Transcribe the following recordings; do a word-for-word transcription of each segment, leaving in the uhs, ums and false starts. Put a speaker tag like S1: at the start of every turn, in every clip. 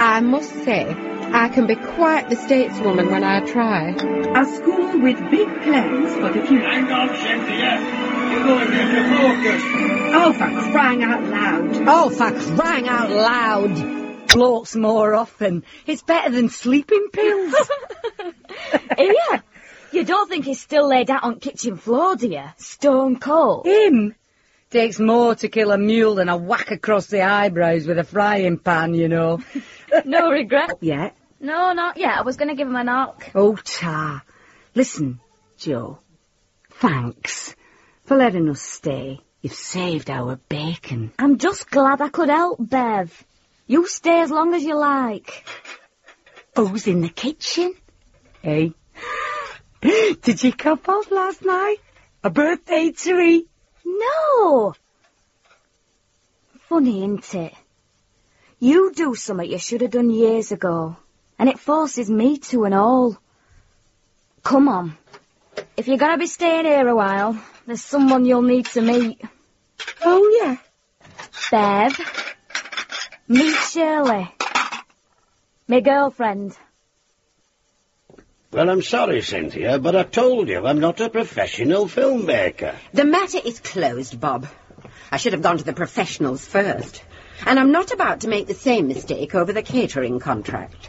S1: I must say, I can be quite the stateswoman when I try.
S2: A school with big plans for the future.
S3: Hang on, Cynthia. You're going to get focused.
S2: Oh, for crying out loud.
S4: Oh, for crying out loud. Blokes more often. It's better than sleeping pills.
S5: Here, you don't think he's still laid out on kitchen floor, do you? Stone cold.
S4: Him? Takes more to kill a mule than a whack across the eyebrows with a frying pan, you know.
S5: No regret?
S4: Yet?
S5: No, not yet. I was going to give him a knock.
S4: Oh, ta. Listen, Joe. Thanks for letting us stay. You've saved our bacon.
S5: I'm just glad I could help, Bev. You stay as long as you like.
S4: Who's in the kitchen? Hey? Did you cop off last night? A birthday tree?
S5: No. Funny, isn't it? You do something you should have done years ago, and it forces me to and all. Come on. If you're going to be staying here a while, there's someone you'll need to meet.
S4: Oh, yeah?
S5: Bev, meet Shirley, my girlfriend.
S3: Well, I'm sorry, Cynthia, but I told you I'm not a professional filmmaker.
S1: The matter is closed, Bob. I should have gone to the professionals first. And I'm not about to make the same mistake over the catering contract.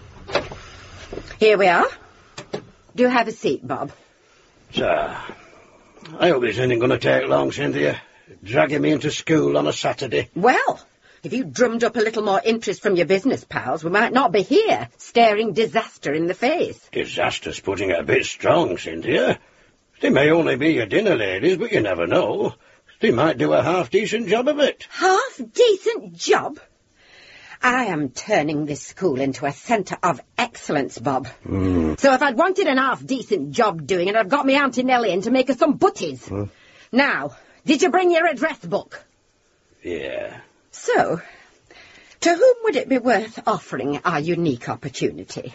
S1: Here we are. Do have a seat, Bob.
S3: Sir, I hope this isn't going to take long, Cynthia. Dragging me into school on a Saturday.
S1: Well, if you drummed up a little more interest from your business pals, we might not be here, staring disaster in the face.
S3: Disaster's putting it a bit strong, Cynthia. They may only be your dinner ladies, but you never know. They might do a half-decent job of it.
S1: Half-decent job? I am turning this school into a centre of excellence, Bob.
S3: Mm.
S1: So if I'd wanted an half-decent job doing it, I'd got me Auntie Nellie in to make her some butties.
S3: Mm.
S1: Now, did you bring your address book?
S3: Yeah.
S1: So, to whom would it be worth offering our unique opportunity?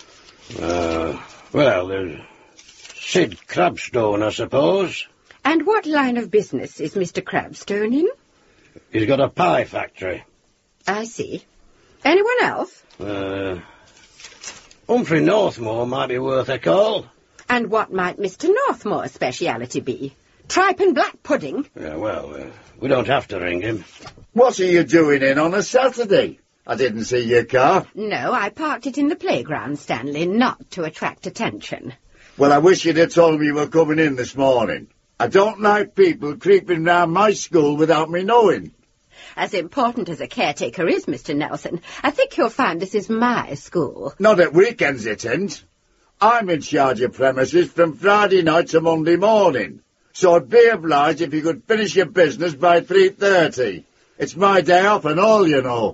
S3: Uh, well, there's Sid Crabstone, I suppose.
S1: And what line of business is Mister Crabstone in?
S3: He's got a pie factory.
S1: I see. Anyone else?
S3: Uh, Humphrey Northmore might be worth a call.
S1: And what might Mister Northmore's speciality be? Tripe and black pudding?
S3: Yeah, well, uh, we don't have to ring him.
S6: What are you doing in on a Saturday? I didn't see your car.
S1: No, I parked it in the playground, Stanley, not to attract attention.
S6: Well, I wish you'd have told me you were coming in this morning. I don't like people creeping round my school without me knowing.
S1: As important as a caretaker is, Mister Nelson, I think you'll find this is my school.
S6: Not at weekends, it ain't. I'm in charge of premises from Friday night to Monday morning. So I'd be obliged if you could finish your business by three thirty. It's my day off and all, you know.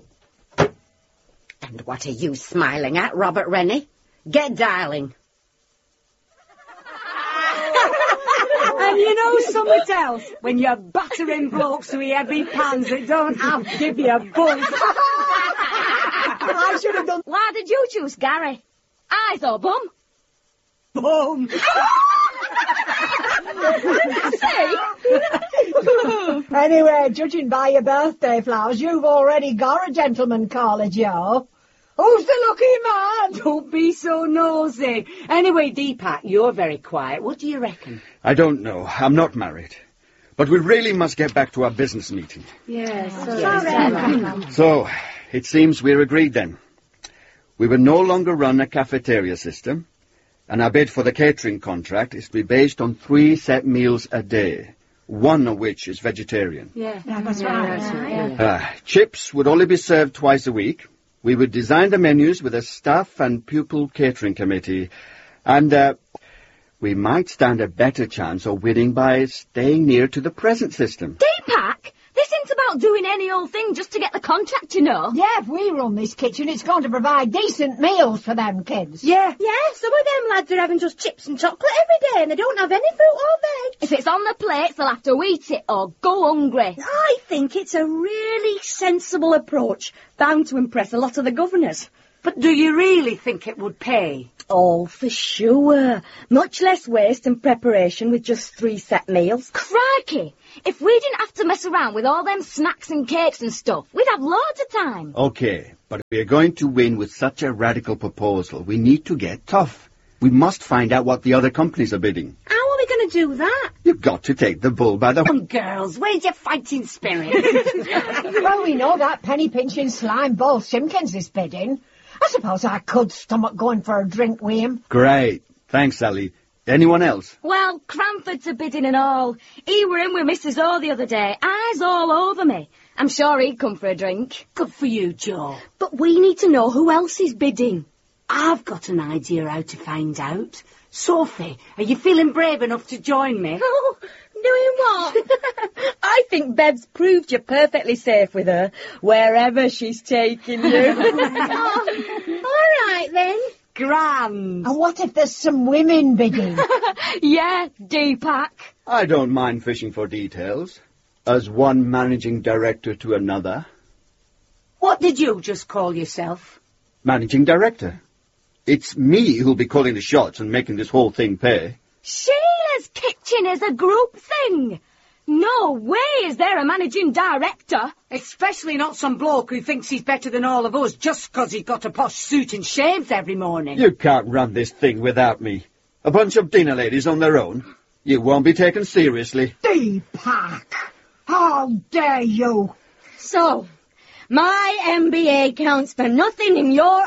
S1: And what are you smiling at, Robert Rennie? Get dialing.
S4: And you know something else? When you're battering blokes with heavy pans that don't have to give you a buzz. I should have done...
S5: Why did you choose Gary? Eyes or bum?
S4: Bum.
S7: Anyway, judging by your birthday flowers, you've already got a gentleman caller, Joe. Who's the lucky man?
S4: Don't be so nosy. Anyway, Deepak, you're very quiet. What do you reckon?
S8: I don't know. I'm not married. But we really must get back to our business meeting.
S4: Yes.
S7: Oh, yes.
S8: So, it seems we're agreed then. We will no longer run a cafeteria system, and our bid for the catering contract is to be based on three set meals a day, one of which is vegetarian.
S4: Yeah,
S7: Yeah, that's right. Yeah, yeah.
S8: Uh, chips would only be served twice a week. We would design the menus with a staff and pupil catering committee, and uh, we might stand a better chance of winning by staying near to the present system.
S5: Deepak, this isn't about doing any old thing just to get the contract, you know.
S7: Yeah, if we run this kitchen, it's going to provide decent meals for them kids.
S4: Yeah.
S9: Yeah, some of them lads are having just chips and chocolate every day and they don't have any fruit or veg.
S5: If it's on the plates, they'll have to eat it or go hungry.
S9: I think it's a really sensible approach, bound to impress a lot of the governors.
S4: But do you really think it would pay?
S9: Oh, for sure. Much less waste and preparation with just three set meals.
S5: Crikey! If we didn't have to mess around with all them snacks and cakes and stuff, we'd have loads of time.
S8: Okay, But if we are going to win with such a radical proposal, we need to get tough. We must find out what the other companies are bidding.
S1: How are we going to do that?
S8: You've got to take the bull by the...
S1: Come, girls, where's your fighting spirit?
S7: Well, we know that penny-pinching slime ball Simpkins is bidding. I suppose I could stomach going for a drink with him.
S8: Great. Thanks, Sally. Anyone else?
S5: Well, Cranford's a bidding and all. He were in with Missus O the other day, eyes all over me. I'm sure he'd come for a drink.
S4: Good for you, Jo.
S5: But we need to know who else is bidding.
S4: I've got an idea how to find out. Sophie, are you feeling brave enough to join me?
S9: Oh, doing what? I think Bev's proved you're perfectly safe with her, wherever she's taking you.
S5: Oh, all right, then.
S4: Grand.
S7: And what if there's some women bidding?
S5: Yeah, Deepak.
S8: I don't mind fishing for details. As one managing director to another.
S4: What did you just call yourself?
S8: Managing director. It's me who'll be calling the shots and making this whole thing pay.
S5: Sheila's Kitchen is a group thing. No way is there a managing director.
S4: Especially not some bloke who thinks he's better than all of us just 'cause he's got a posh suit and shaves every morning.
S8: You can't run this thing without me. A bunch of dinner ladies on their own. You won't be taken seriously.
S7: Deepak! How dare you!
S9: So, my M B A counts for nothing in your...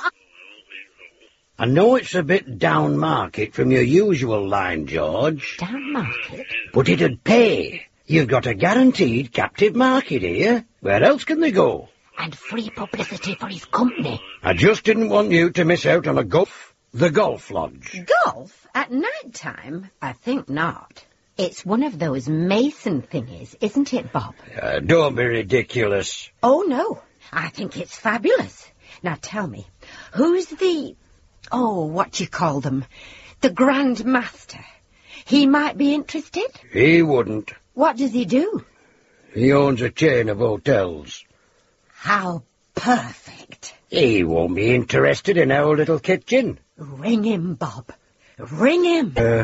S3: I know it's a bit down market from your usual line, George.
S1: Down market?
S3: But it'd pay. You've got a guaranteed captive market here. Where else can they go?
S1: And free publicity for his company.
S3: I just didn't want you to miss out on a golf, the golf lodge.
S1: Golf? At night time? I think not. It's one of those Mason thingies, isn't it, Bob?
S3: Uh, don't be ridiculous.
S1: Oh, no. I think it's fabulous. Now tell me, who's the... Oh, what you call them? The Grand Master. He might be interested?
S3: He wouldn't.
S1: What does he do?
S3: He owns a chain of hotels.
S1: How perfect.
S3: He won't be interested in our little kitchen.
S1: Ring him, Bob. Ring him.
S3: Uh,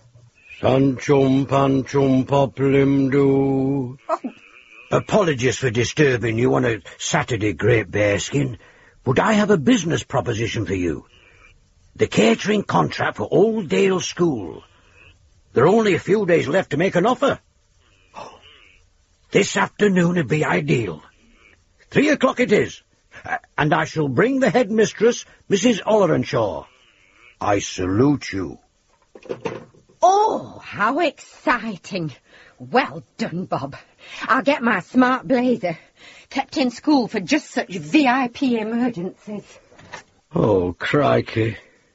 S3: Sanchum panchum poplim do.
S1: Oh.
S3: Apologies for disturbing you on a Saturday, Great Bearskin, but I have a business proposition for you. The catering contract for Old Dale School. There are only a few days left to make an offer. This afternoon would be ideal. Three o'clock it is, uh, and I shall bring the headmistress, Missus Ollerenshaw. I salute you.
S1: Oh, how exciting. Well done, Bob. I'll get my smart blazer, kept in school for just such V I P emergencies.
S3: Oh, crikey.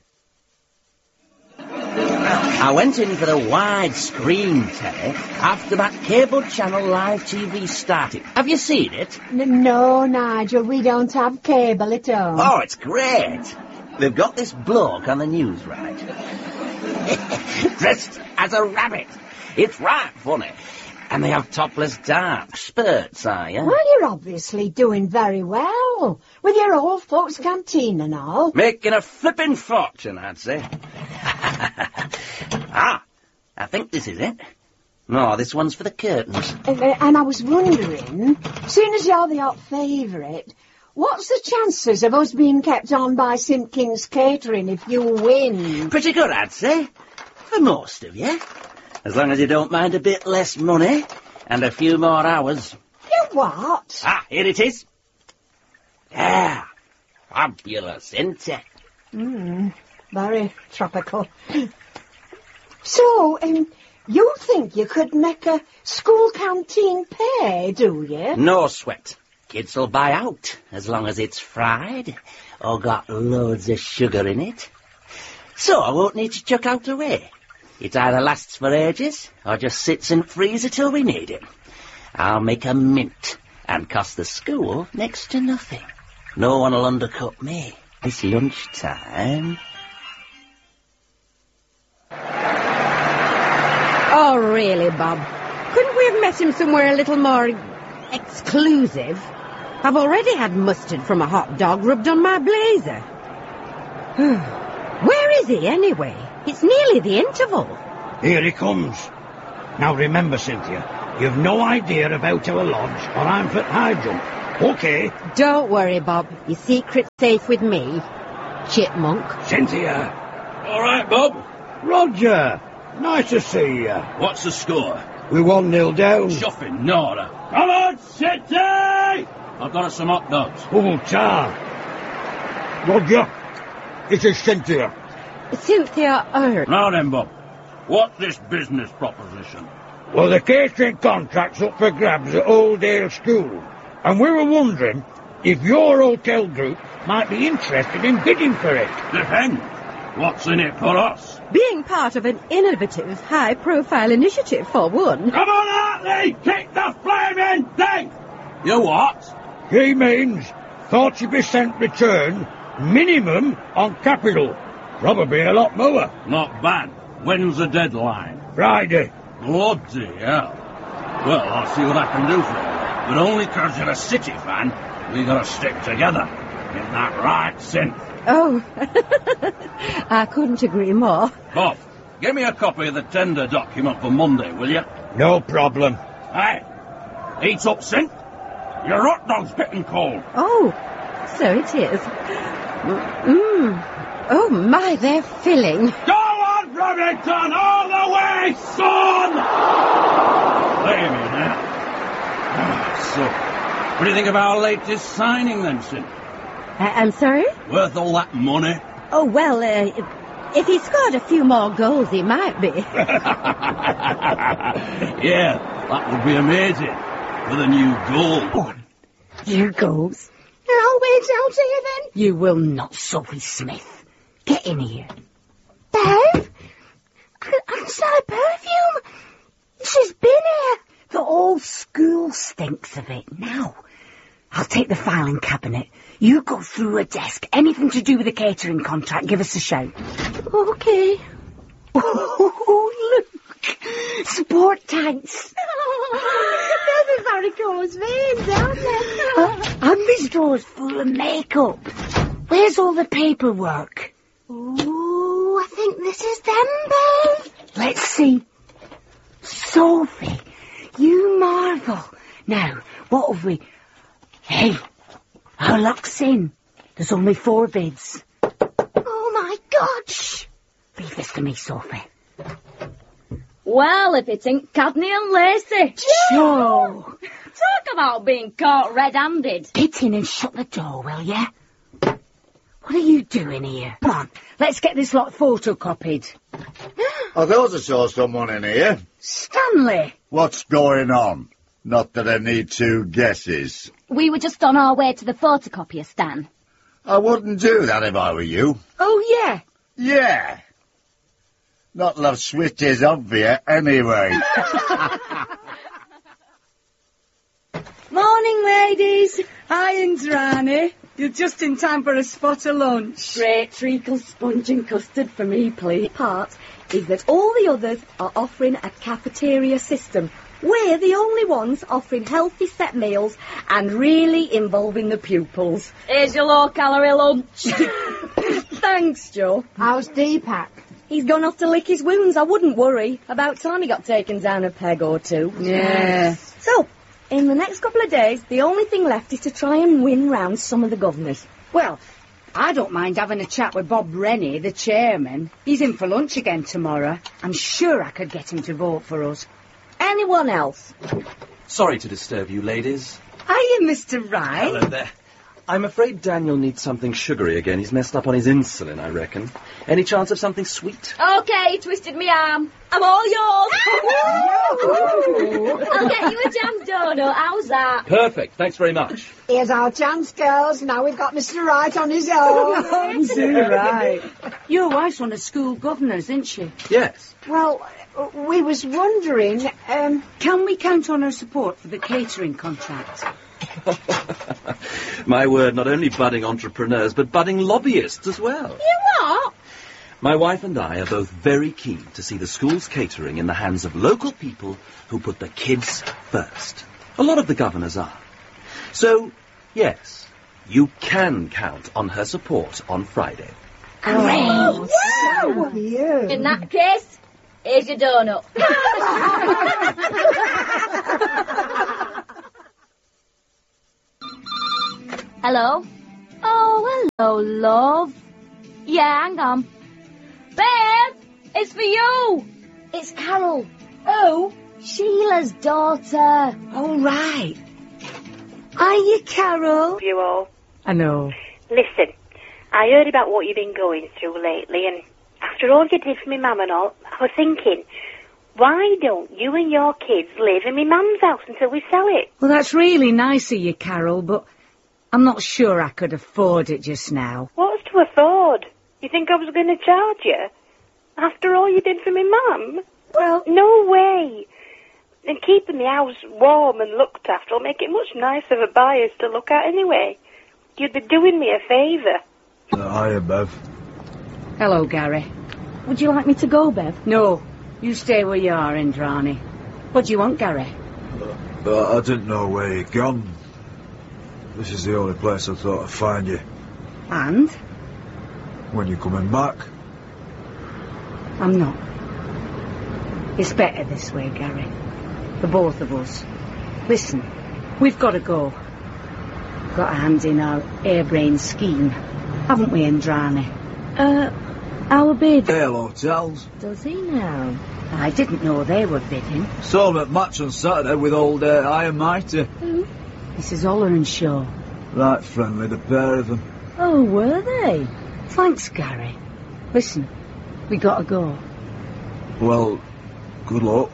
S10: I went in for a widescreen telly after that cable channel live T V started. Have you seen it?
S7: N- no, Nigel, we don't have cable at home.
S10: Oh, it's great. They've got this bloke on the news, right? Dressed as a rabbit. It's right funny. And they have topless dance. Spurts, are you?
S7: Well, you're obviously doing very well, with your old folks' canteen and all.
S10: Making a flipping fortune, I'd say. Ah, I think this is it. No, this one's for the curtains.
S7: Uh, and I was wondering, seeing as you're the hot favourite, what's the chances of us being kept on by Simpkins Catering if you win?
S10: Pretty good, I'd say. For most of you. As long as you don't mind a bit less money and a few more hours.
S7: You what?
S10: Ah, here it is. Yeah, fabulous, isn't it?
S7: Hmm, very tropical. So, um, you think you could make a school canteen pay, do you?
S10: No sweat. Kids will buy out, as long as it's fried, or got loads of sugar in it. So I won't need to chuck out away. It either lasts for ages, or just sits in freezer till we need it. I'll make a mint, and cost the school next to nothing. No one will undercut me. It's lunchtime.
S1: Oh, really, Bob? Couldn't we have met him somewhere a little more exclusive? I've already had mustard from a hot dog rubbed on my blazer. Where is he, anyway? It's nearly the interval.
S3: Here he comes. Now remember, Cynthia, you've no idea about our lodge, or I'm for high jump. Okay.
S1: Don't worry, Bob. Your secret's safe with me. Chipmunk.
S3: Cynthia.
S11: All right, Bob.
S3: Roger. Nice to see you.
S11: What's the score?
S3: We're one nil down.
S11: Shuffing, Nora. Come on, City! I've got us some hot dogs.
S3: Full tar. Roger. This is Cynthia.
S1: Cynthia Earp.
S11: Now then, Bob. What's this business proposition?
S3: Well, the catering contract's up for grabs at Oldale School. And we were wondering if your hotel group might be interested in bidding for it.
S11: Depends. What's in it for us?
S1: Being part of an innovative, high-profile initiative, for one.
S11: Come on, Hartley! Kick the flaming thing! You what?
S3: He means forty percent return, minimum on capital. Probably a lot more.
S11: Not bad. When's the deadline?
S3: Friday.
S11: Bloody hell. Well, I'll see what I can do for you. But only 'cause you're a City fan, we gotta stick together. Isn't that right, Synth?
S1: Oh, I couldn't agree more.
S11: Bob, give me a copy of the tender document for Monday, will you?
S3: No problem.
S11: Hey, eat up, Synth. Your hot dog's getting cold.
S1: Oh, so it is. Mmm. Oh, my, they're filling.
S11: Go on, Remington, all the way, son! Play me now. So, what do you think of our latest signing, then, Synth?
S1: Uh, I'm sorry?
S11: Worth all that money?
S1: Oh, well, uh, if he scored a few more goals, he might be.
S11: Yeah, that would be amazing. With a new goal.
S4: On. Here goes.
S7: I'll wait out here then.
S4: You will not, Sophie Smith. Get in here.
S7: Bev? I, I smell a perfume. She's been here.
S4: The whole school stinks of it. Now, I'll take the filing cabinet. You go through a desk. Anything to do with the catering contract, give us a shout.
S7: Okay.
S4: Oh, look. Sport tanks.
S7: Those are varicose veins, aren't they?
S4: Uh, and this drawer's full of makeup. Where's all the paperwork?
S7: Oh, I think this is them, Bev.
S4: Let's see. Sophie, you marvel. Now, what have we... Hey, our luck's in. There's only four bids.
S7: Oh, my God.
S4: Shh. Leave this to me, Sophie.
S5: Well, if it ain't Cadney and Lacey.
S4: Joe!
S5: Talk about being caught red-handed.
S4: Get in and shut the door, will ya? What are you doing here? Come on, let's get this lot photocopied.
S6: I thought I saw someone in here.
S4: Stanley!
S6: What's going on? Not that I need two guesses.
S5: We were just on our way to the photocopier, Stan.
S6: I wouldn't do that if I were you.
S4: Oh, yeah?
S6: Yeah. Not love switches on for you, anyway.
S9: Morning, ladies. Hi, Indrani. You're just in time for a spot of lunch.
S12: Great treacle sponge and custard for me, please. Part is that all the others are offering a cafeteria system. We're the only ones offering healthy set meals and really involving the pupils.
S5: Here's your low-calorie lunch.
S9: Thanks, Joe.
S7: How's Deepak?
S12: He's gone off to lick his wounds, I wouldn't worry. About time he got taken down a peg or two.
S9: Yeah.
S12: So, in the next couple of days, the only thing left is to try and win round some of the governors.
S4: Well, I don't mind having a chat with Bob Rennie, the chairman. He's in for lunch again tomorrow. I'm sure I could get him to vote for us.
S12: Anyone else?
S13: Sorry to disturb you, ladies.
S4: Hiya, Mister Wright.
S13: Hello there. I'm afraid Daniel needs something sugary again. He's messed up on his insulin, I reckon. Any chance of something sweet?
S5: Okay, he twisted me arm. I'm all yours. I'll get you a jam donut. How's that?
S13: Perfect. Thanks very much.
S7: Here's our chance, girls. Now we've got Mister Wright on his own.
S4: Mister Wright. Your wife's one of school governors, isn't she?
S13: Yes.
S7: Well, uh, we was wondering, um...
S4: Can we count on her support for the catering contract?
S13: My word, not only budding entrepreneurs, but budding lobbyists as well.
S5: You what?
S13: My wife and I are both very keen to see the school's catering in the hands of local people who put the kids first. A lot of the governors are. So, yes, you can count on her support on Friday.
S5: Great.
S7: Oh, yeah.
S5: In that case, here's your donut. Hello? Oh, hello, love. Yeah, hang on. Babe, it's for you. It's Carol.
S12: Oh,
S5: Sheila's daughter.
S4: All right. Hiya, Carol.
S14: You all.
S4: I know.
S14: Listen, I heard about what you've been going through lately, and after all you did for me mum and all, I was thinking, why don't you and your kids live in me mum's house until we sell it?
S4: Well, that's really nice of you, Carol, but I'm not sure I could afford it just now.
S14: What's to afford? You think I was going to charge you? After all you did for me mum?
S4: Well...
S14: No way. And keeping the house warm and looked after will make it much nicer for buyers to look at anyway. You'd be doing me a favour.
S15: Uh, hiya, Bev.
S4: Hello, Gary.
S12: Would you like me to go, Bev?
S4: No, you stay where you are, Indrani. What do you want, Gary?
S15: Uh, I didn't know where you'd gone. This is the only place I thought I'd find you.
S4: And?
S15: When you're coming back?
S4: I'm not. It's better this way, Gary. For both of us. Listen, we've got to go. Got a hand in our airbrain scheme, haven't we, Indrani?
S12: Uh, our bid.
S15: Hale Hotels.
S12: Does he now?
S4: I didn't know they were bidding.
S15: Saw them at match on Saturday with old uh, Iron Mighty.
S12: Who?
S4: Missus Oller and Shaw.
S15: Right friendly, the pair of them.
S12: Oh, were they?
S4: Thanks, Gary. Listen, we got to go.
S15: Well, good luck.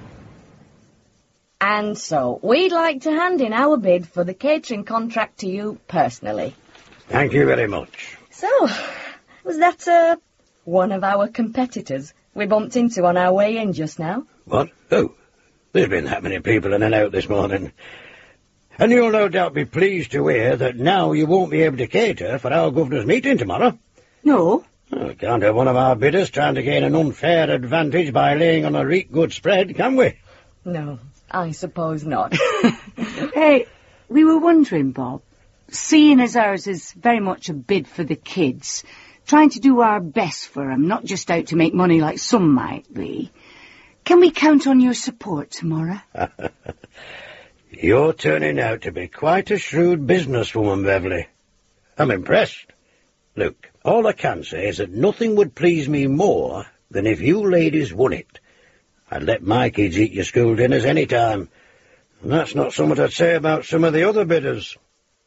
S12: And so, we'd like to hand in our bid for the catering contract to you personally.
S3: Thank you very much.
S12: So, was that, uh, one of our competitors we bumped into on our way in just now?
S3: What? Oh, there's been that many people in and out this morning. And you'll no doubt be pleased to hear that now you won't be able to cater for our governor's meeting tomorrow.
S4: No.
S3: Well, we can't have one of our bidders trying to gain an unfair advantage by laying on a reek good spread, can we?
S12: No, I suppose not.
S4: Hey, we were wondering, Bob, seeing as ours is very much a bid for the kids, trying to do our best for them, not just out to make money like some might be, can we count on your support tomorrow?
S3: You're turning out to be quite a shrewd businesswoman, Beverly. I'm impressed. Look, all I can say is that nothing would please me more than if you ladies won it. I'd let my kids eat your school dinners any time. And that's not something I'd say about some of the other bidders.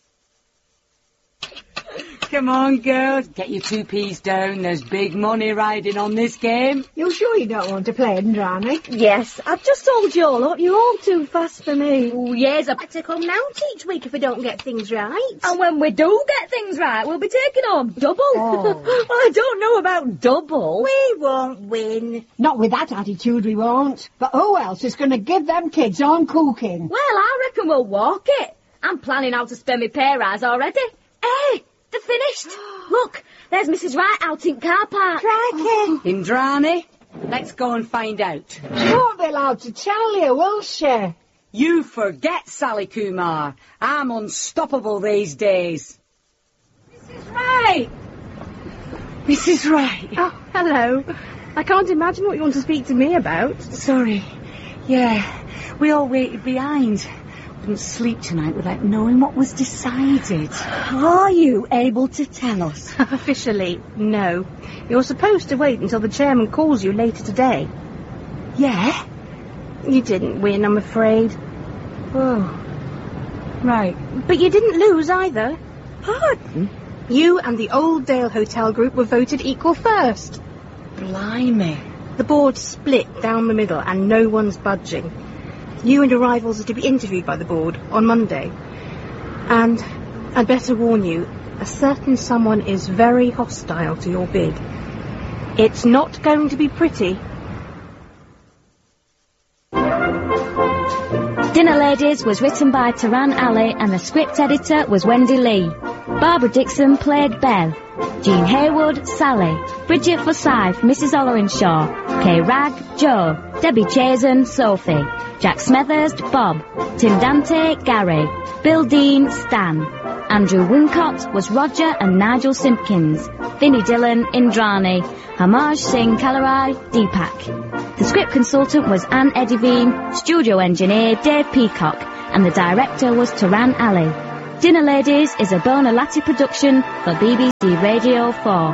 S4: Come on, girls, get your two peas down. There's big money riding on this game.
S7: You sure you don't want to play, Indrani?
S12: Yes, I've just told you all up. You're all too fast for me.
S9: Oh, yes, I've got to come out each week if we don't get things right.
S12: And when we do get things right, we'll be taking home double.
S7: Oh.
S12: Well, I don't know about double.
S9: We won't win.
S7: Not with that attitude, we won't. But who else is going to give them kids on cooking?
S12: Well, I reckon we'll walk it. I'm planning how to spend my pay rise already. Hey, they're finished. Look, there's Missus Wright out in car park.
S7: Crikey.
S4: Indrani, let's go and find out.
S7: She won't be allowed to tell you, will she?
S4: You forget, Sally Kumar. I'm unstoppable these days.
S12: Missus Wright!
S4: Missus Wright.
S9: Oh, hello. I can't imagine what you want to speak to me about.
S4: Sorry. Yeah, we all waited behind. Couldn't sleep tonight without knowing what was decided.
S12: Are you able to tell us?
S9: Officially, no. You're supposed to wait until the chairman calls you later today.
S4: Yeah?
S9: You didn't win, I'm afraid.
S4: Oh. Right.
S9: But you didn't lose either.
S12: Pardon?
S9: You and the Old Dale Hotel Group were voted equal first.
S4: Blimey.
S9: The board split down the middle and no one's budging. You and your rivals are to be interviewed by the board on Monday. And I'd better warn you, a certain someone is very hostile to your bid. It's not going to be pretty.
S5: Dinner Ladies was written by Taran Ali and the script editor was Wendy Lee. Barbara Dixon played Bev. Jean Haywood, Sally. Bridget Forsyth, Missus Ollerenshaw. Kay Ragg, Joe. Debbie Chazen, Sophie. Jack Smethurst, Bob. Tim Dante, Gary. Bill Dean, Stan. Andrew Wincott was Roger and Nigel Simpkins. Vinnie Dillon, Indrani. Hamaj Singh Kalarai, Deepak. The script consultant was Anne Edivine, studio engineer Dave Peacock, and the director was Taran Ali. Dinner Ladies is a Bona Latti production for B B C Radio four.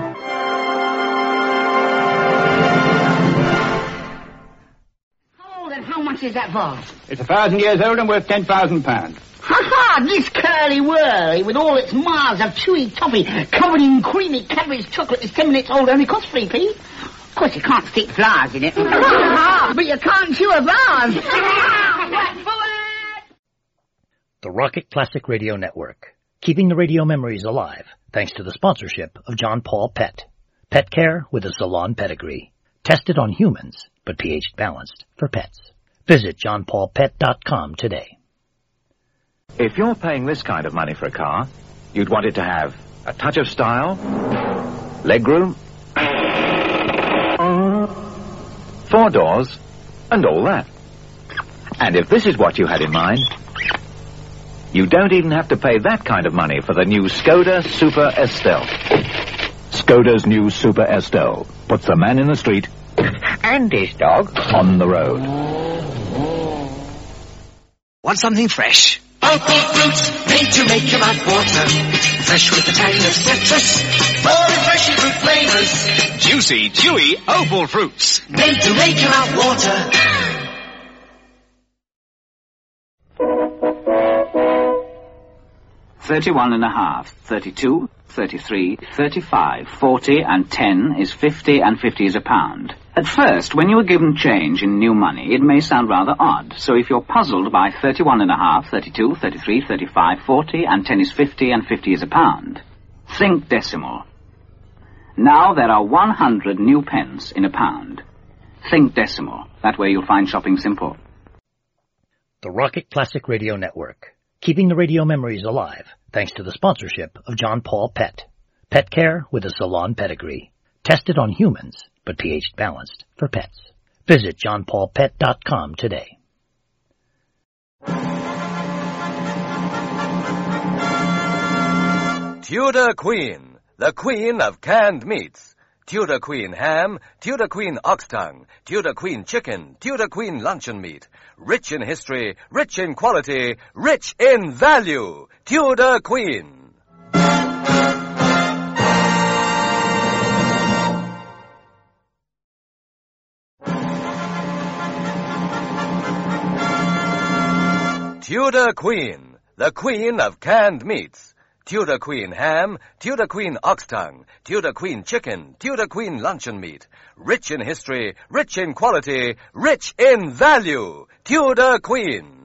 S16: How old and how much is that vase?
S17: It's a thousand years old and worth ten thousand pounds.
S16: Ha ha! This curly-whirly with all its miles of chewy toffee covered in creamy Cadbury's chocolate is ten minutes old, only costs three p. Of course, you can't stick flowers in it. But you can't chew a vase.
S18: The Rocket Classic Radio Network, keeping the radio memories alive thanks to the sponsorship of John Paul Pet. Pet care with a salon pedigree. Tested on humans, but pH balanced for pets. Visit john paul pet dot com today.
S19: If you're paying this kind of money for a car, you'd want it to have a touch of style, legroom, four doors, and all that. And if this is what you had in mind, you don't even have to pay that kind of money for the new Skoda Super Estelle. Skoda's new Super Estelle puts the man in the street and his dog on the road.
S20: Want something fresh? Opal fruit, made to make your mouth water. Fresh with the tang of citrus, more refreshing fruit flavors.
S21: Juicy, chewy Opal fruits.
S20: Made to make your mouth water.
S22: Thirty-one and a half, thirty-two, thirty-three, thirty-five, forty, and ten is fifty, and fifty is a pound. At first, when you are given change in new money, it may sound rather odd. So if you're puzzled by thirty-one and a half, thirty-two, thirty-three, thirty-five, forty, and ten is fifty, and fifty is a pound, think decimal. Now there are one hundred new pence in a pound. Think decimal. That way you'll find shopping simple.
S18: The Rocket Classic Radio Network, keeping the radio memories alive thanks to the sponsorship of John Paul Pet. Pet care with a salon pedigree. Tested on humans, but pH balanced for pets. Visit john paul pet dot com today.
S23: Tudor Queen, the queen of canned meats. Tudor Queen ham, Tudor Queen ox tongue, Tudor Queen chicken, Tudor Queen luncheon meat. Rich in history, rich in quality, rich in value. Tudor Queen. Tudor Queen, the queen of canned meats. Tudor Queen ham, Tudor Queen ox tongue, Tudor Queen chicken, Tudor Queen luncheon meat. Rich in history, rich in quality, rich in value. Tudor Queen.